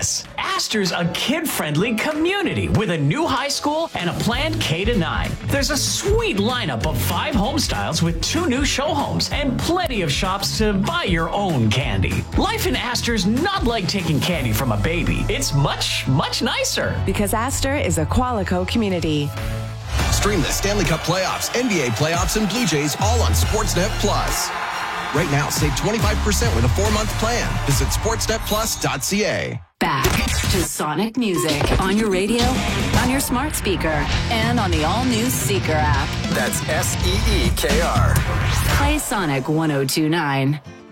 Yes, Astor's a kid-friendly community with a new high school and a planned K-9. There's a sweet lineup of 5 home styles with 2 new show homes and plenty of shops to buy your own candy. Life in Astor's not like taking candy from a baby. It's much, much nicer. Because Astor is a Qualico community. Stream the Stanley Cup playoffs, NBA playoffs, and Blue Jays all on Sportsnet Plus. Right now, save 25% with a 4-month plan. Visit sportsnetplus.ca. Back to Sonic Music on your radio, on your smart speaker, and on the all-new Seeker app. That's SEEKR. Play Sonic 102.9.